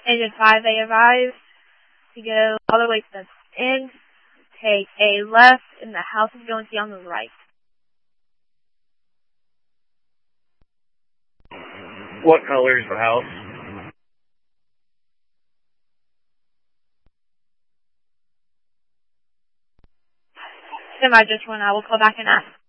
Engine 5, they advise to go all the way to the end, take a left, and the house is going to be on the right. What color is the house? Semi just went. I will call back and ask.